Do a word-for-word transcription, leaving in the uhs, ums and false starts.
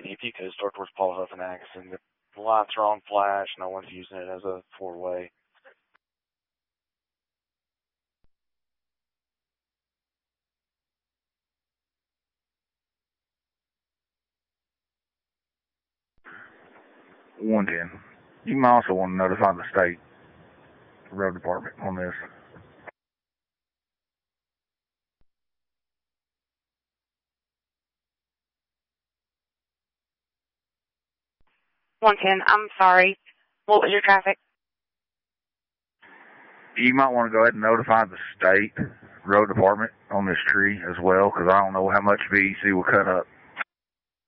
if you could start towards Paul Huff and Atkinson, the, the lights are on flash. No one's using it as a four-way. one ten. You might also want to notify the state road department on this. one ten, I'm sorry. What was your traffic? You might want to go ahead and notify the state road department on this tree as well, because I don't know how much V E C will cut up.